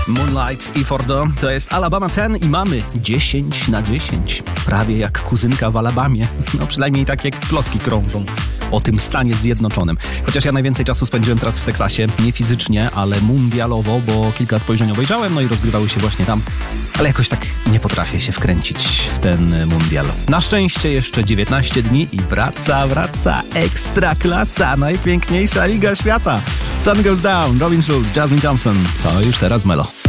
Moonlight i Fordo to jest Alabama 10 i mamy 10/10. Prawie jak kuzynka w Alabamie. No przynajmniej takie plotki krążą o tym Stanie Zjednoczonym. Chociaż ja najwięcej czasu spędziłem teraz w Teksasie. Nie fizycznie, ale mundialowo, bo kilka spojrzeń obejrzałem, no i rozgrywały się właśnie tam. Ale jakoś tak nie potrafię się wkręcić w ten mundial. Na szczęście jeszcze 19 dni i wraca Ekstraklasa, najpiękniejsza liga świata. Sun Goes Down, Robin Schulz, Jasmine Thompson. To już teraz Melo.